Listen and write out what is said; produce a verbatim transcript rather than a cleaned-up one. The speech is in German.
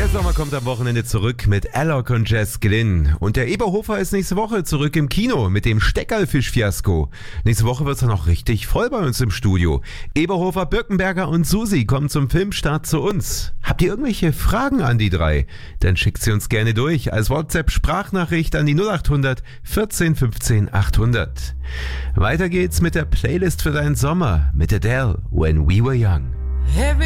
Der Sommer kommt am Wochenende zurück mit Alok und Jess Glynn. Und der Eberhofer ist nächste Woche zurück im Kino mit dem Steckerlfisch-Fiasko. Nächste Woche wird's dann auch richtig voll bei uns im Studio. Eberhofer, Birkenberger und Susi kommen zum Filmstart zu uns. Habt ihr irgendwelche Fragen an die drei? Dann schickt sie uns gerne durch als WhatsApp-Sprachnachricht an die null acht hundert vierzehn fünfzehn achthundert. Weiter geht's mit der Playlist für deinen Sommer mit Adele, When We Were Young. Every